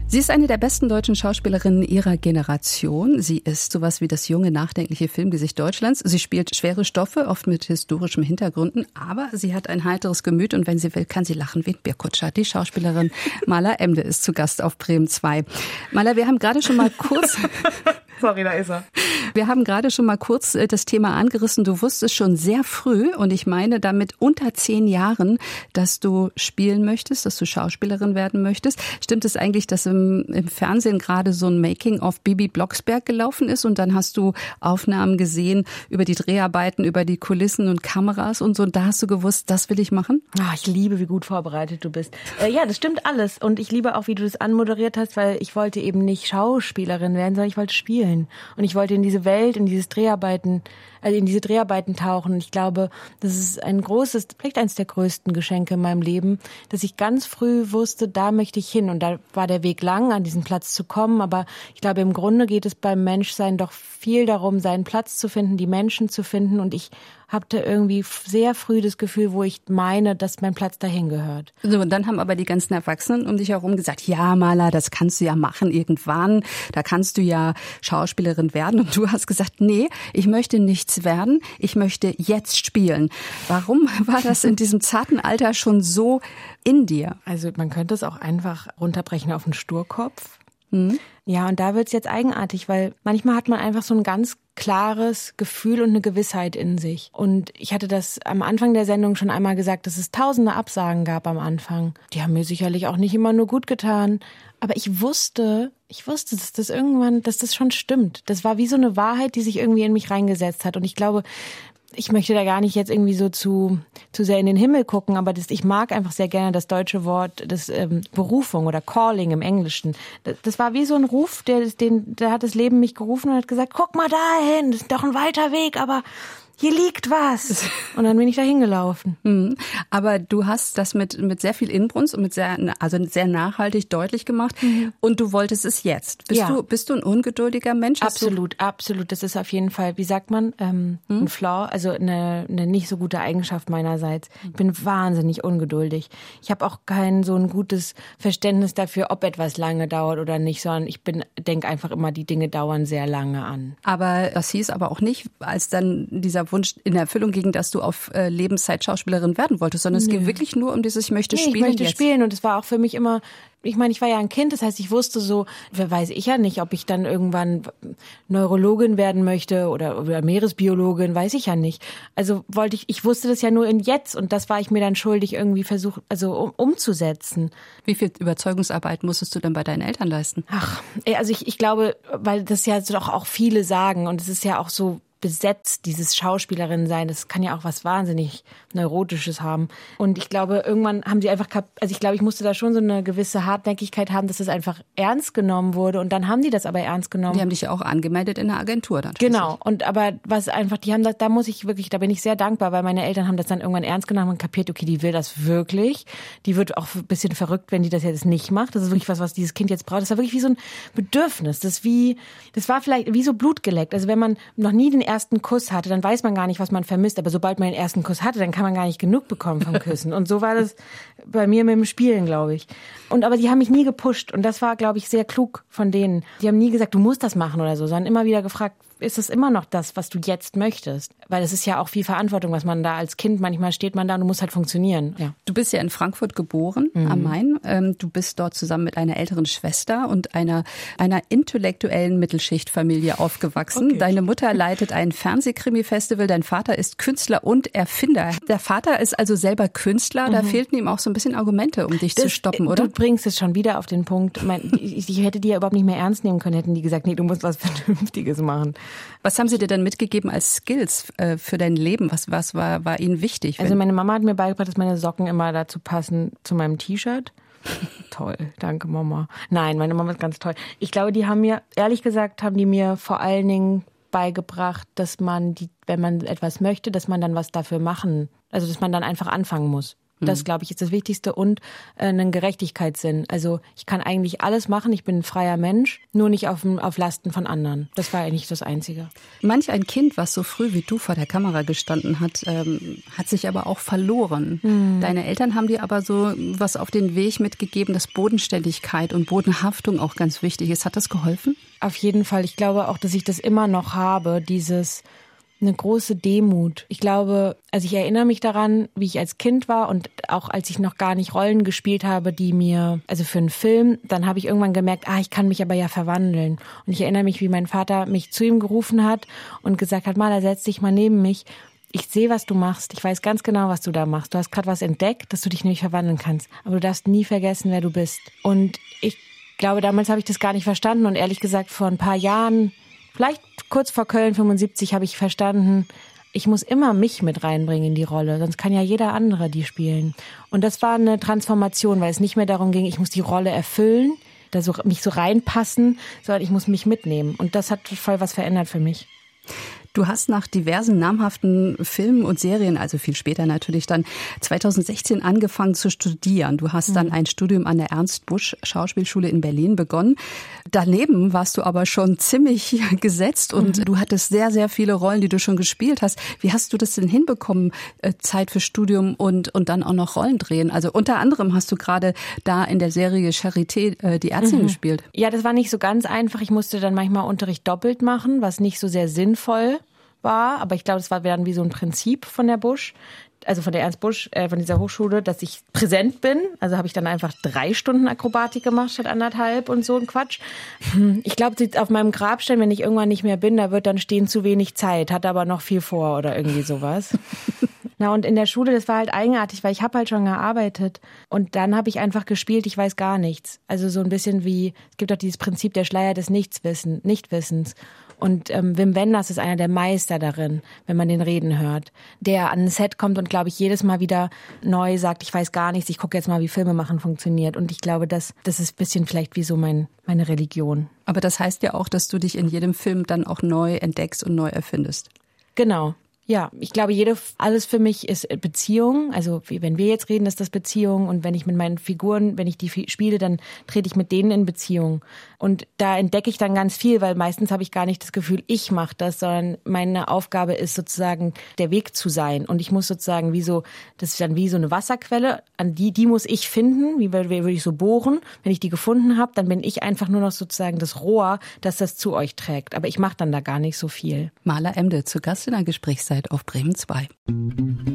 Sie ist eine der besten deutschen Schauspielerinnen ihrer Generation. Sie ist sowas wie das junge, nachdenkliche Filmgesicht Deutschlands. Sie spielt schwere Stoffe, oft mit historischen Hintergründen, aber sie hat ein heiteres Gemüt und wenn sie will, kann sie lachen wie ein Bierkutscher. Die Schauspielerin Mala Emde ist zu Gast auf Bremen 2. Mala, wir haben gerade schon mal kurz... Sorry, da ist er. Wir haben gerade schon mal kurz das Thema angerissen. Du wusstest schon sehr früh, und ich meine damit unter 10 Jahren, dass du spielen möchtest, dass du Schauspielerin werden möchtest. Stimmt es eigentlich, dass im Fernsehen gerade so ein Making-of Bibi Blocksberg gelaufen ist und dann hast du Aufnahmen gesehen über die Dreharbeiten, über die Kulissen und Kameras und so, und da hast du gewusst, das will ich machen? Ich liebe, wie gut vorbereitet du bist. Ja, das stimmt alles, und ich liebe auch, wie du das anmoderiert hast, weil ich wollte eben nicht Schauspielerin werden, sondern ich wollte spielen. Und ich wollte in diese Welt, in diese Dreharbeiten tauchen. Und ich glaube, das ist vielleicht eines der größten Geschenke in meinem Leben, dass ich ganz früh wusste, da möchte ich hin. Und da war der Weg lang, an diesen Platz zu kommen. Aber ich glaube, im Grunde geht es beim Menschsein doch viel darum, seinen Platz zu finden, die Menschen zu finden. Und ich hatte irgendwie sehr früh das Gefühl, wo ich meine, dass mein Platz dahin gehört. So, und dann haben aber die ganzen Erwachsenen um dich herum gesagt, ja, Mala, das kannst du ja machen irgendwann, da kannst du ja Schauspielerin werden. Und du hast gesagt, nee, ich möchte nichts werden, ich möchte jetzt spielen. Warum war das in diesem zarten Alter schon so in dir? Also man könnte es auch einfach runterbrechen auf einen Sturkopf. Ja, und da wird's jetzt eigenartig, weil manchmal hat man einfach so ein ganz klares Gefühl und eine Gewissheit in sich. Und ich hatte das am Anfang der Sendung schon einmal gesagt, dass es tausende Absagen gab am Anfang. Die haben mir sicherlich auch nicht immer nur gut getan. Aber ich wusste, dass das schon stimmt. Das war wie so eine Wahrheit, die sich irgendwie in mich reingesetzt hat. Und ich glaube, ich möchte da gar nicht jetzt irgendwie so zu sehr in den Himmel gucken, aber ich mag einfach sehr gerne das deutsche Wort, das Berufung oder Calling im Englischen. Das war wie so ein Ruf, da hat das Leben mich gerufen und hat gesagt, guck mal dahin, das ist doch ein weiter Weg, aber hier liegt was. Und dann bin ich da hingelaufen. Aber du hast das mit sehr viel Inbrunst und sehr nachhaltig deutlich gemacht. Und du wolltest es jetzt. Bist du ein ungeduldiger Mensch? Absolut. Das ist auf jeden Fall, wie sagt man, ein Flaw, also eine nicht so gute Eigenschaft meinerseits. Ich bin wahnsinnig ungeduldig. Ich habe auch kein so ein gutes Verständnis dafür, ob etwas lange dauert oder nicht, sondern ich denke einfach immer, die Dinge dauern sehr lange an. Aber das hieß aber auch nicht, als dann dieser Wunsch in Erfüllung ging, dass du auf Lebenszeit Schauspielerin werden wolltest, sondern es ging wirklich nur um dieses, ich möchte spielen. Ich möchte spielen, und es war auch für mich immer, ich meine, ich war ja ein Kind, das heißt, ich wusste so, weiß ich ja nicht, ob ich dann irgendwann Neurologin werden möchte oder Meeresbiologin, weiß ich ja nicht. Also ich wusste das ja nur in jetzt, und das war ich mir dann schuldig, irgendwie umzusetzen. Wie viel Überzeugungsarbeit musstest du denn bei deinen Eltern leisten? Also ich glaube, weil das ja doch auch viele sagen, und es ist ja auch so besetzt, dieses Schauspielerin sein, das kann ja auch was wahnsinnig Neurotisches haben. Und ich glaube, irgendwann haben sie einfach, ich musste da schon so eine gewisse Hartnäckigkeit haben, dass es einfach ernst genommen wurde, und dann haben die das aber ernst genommen. Die haben dich ja auch angemeldet in der Agentur dann. Genau, aber was einfach, die haben das, da bin ich sehr dankbar, weil meine Eltern haben das dann irgendwann ernst genommen und kapiert, okay, die will das wirklich, die wird auch ein bisschen verrückt, wenn die das jetzt nicht macht. Das ist wirklich was dieses Kind jetzt braucht. Das war wirklich wie so ein Bedürfnis. Das war vielleicht wie so Blut geleckt. Also wenn man noch nie den ersten Kuss hatte, dann weiß man gar nicht, was man vermisst. Aber sobald man den ersten Kuss hatte, dann kann man gar nicht genug bekommen vom Küssen. Und so war das bei mir mit dem Spielen, glaube ich. Aber die haben mich nie gepusht. Und das war, glaube ich, sehr klug von denen. Die haben nie gesagt, du musst das machen oder so, sondern immer wieder gefragt, ist es immer noch das, was du jetzt möchtest? Weil es ist ja auch viel Verantwortung, was man da als Kind, manchmal steht man da und du musst halt funktionieren. Ja. Du bist ja in Frankfurt geboren, am Main. Du bist dort zusammen mit einer älteren Schwester und einer intellektuellen Mittelschichtfamilie aufgewachsen. Okay. Deine Mutter leitet ein Fernsehkrimi-Festival, dein Vater ist Künstler und Erfinder. Der Vater ist also selber Künstler, da fehlten ihm auch so ein bisschen Argumente, um dich zu stoppen, oder? Du bringst es schon wieder auf den Punkt. Ich hätte die ja überhaupt nicht mehr ernst nehmen können, hätten die gesagt, nee, du musst was Vernünftiges machen. Was haben sie dir denn mitgegeben als Skills für dein Leben? Was war ihnen wichtig? Also meine Mama hat mir beigebracht, dass meine Socken immer dazu passen zu meinem T-Shirt. Toll, danke Mama. Nein, meine Mama ist ganz toll. Ich glaube, ehrlich gesagt, haben die mir vor allen Dingen beigebracht, dass wenn man etwas möchte, dass man dann was dafür machen, also dass man dann einfach anfangen muss. Das, glaube ich, ist das Wichtigste und einen Gerechtigkeitssinn. Also ich kann eigentlich alles machen, ich bin ein freier Mensch, nur nicht auf Lasten von anderen. Das war eigentlich das Einzige. Manch ein Kind, was so früh wie du vor der Kamera gestanden hat, hat sich aber auch verloren. Deine Eltern haben dir aber so was auf den Weg mitgegeben, dass Bodenständigkeit und Bodenhaftung auch ganz wichtig ist. Hat das geholfen? Auf jeden Fall. Ich glaube auch, dass ich das immer noch habe, eine große Demut. Ich glaube, also ich erinnere mich daran, wie ich als Kind war und auch als ich noch gar nicht Rollen gespielt habe, also für einen Film, dann habe ich irgendwann gemerkt, ich kann mich aber ja verwandeln. Und ich erinnere mich, wie mein Vater mich zu ihm gerufen hat und gesagt hat, Maler, setz dich mal neben mich. Ich sehe, was du machst. Ich weiß ganz genau, was du da machst. Du hast gerade was entdeckt, dass du dich nämlich verwandeln kannst. Aber du darfst nie vergessen, wer du bist. Und ich glaube, damals habe ich das gar nicht verstanden. Und ehrlich gesagt, vor ein paar Jahren, vielleicht kurz vor Köln 75, habe ich verstanden, ich muss immer mich mit reinbringen in die Rolle, sonst kann ja jeder andere die spielen. Und das war eine Transformation, weil es nicht mehr darum ging, ich muss die Rolle erfüllen, mich so reinpassen, sondern ich muss mich mitnehmen. Und das hat voll was verändert für mich. Du hast nach diversen namhaften Filmen und Serien, also viel später natürlich dann 2016 angefangen zu studieren. Du hast dann ein Studium an der Ernst Busch Schauspielschule in Berlin begonnen. Daneben warst du aber schon ziemlich gesetzt und du hattest sehr, sehr viele Rollen, die du schon gespielt hast. Wie hast du das denn hinbekommen, Zeit für Studium und dann auch noch Rollen drehen? Also unter anderem hast du gerade da in der Serie Charité die Ärztin gespielt. Ja, das war nicht so ganz einfach. Ich musste dann manchmal Unterricht doppelt machen, was nicht so sehr sinnvoll war, aber ich glaube, es war dann wie so ein Prinzip von der Busch, also von der Ernst Busch, von dieser Hochschule, dass ich präsent bin. Also habe ich dann einfach 3 Stunden Akrobatik gemacht statt 1,5 und so ein Quatsch. Ich glaube, auf meinem Grabstein, wenn ich irgendwann nicht mehr bin, da wird dann stehen zu wenig Zeit, hat aber noch viel vor oder irgendwie sowas. Na, und in der Schule, das war halt eigenartig, weil ich habe halt schon gearbeitet und dann habe ich einfach gespielt, ich weiß gar nichts. Also so ein bisschen wie, es gibt auch dieses Prinzip der Schleier des Nichtwissens. Und Wim Wenders ist einer der Meister darin, wenn man den reden hört, der an ein Set kommt und, glaube ich, jedes Mal wieder neu sagt, ich weiß gar nichts, ich gucke jetzt mal, wie Filme machen funktioniert. Und ich glaube, das ist ein bisschen vielleicht wie so meine Religion. Aber das heißt ja auch, dass du dich in jedem Film dann auch neu entdeckst und neu erfindest. Genau. Ja, ich glaube, alles für mich ist Beziehung. Also wenn wir jetzt reden, ist das Beziehung. Und wenn ich mit meinen Figuren, wenn ich die spiele, dann trete ich mit denen in Beziehung. Und da entdecke ich dann ganz viel, weil meistens habe ich gar nicht das Gefühl, ich mache das, sondern meine Aufgabe ist sozusagen, der Weg zu sein. Und ich muss sozusagen das ist dann wie so eine Wasserquelle, an die muss ich finden, wie würde ich so bohren. Wenn ich die gefunden habe, dann bin ich einfach nur noch sozusagen das Rohr, das zu euch trägt. Aber ich mache dann da gar nicht so viel. Maler Emde zu Gast in der Gesprächszeit auf Bremen 2.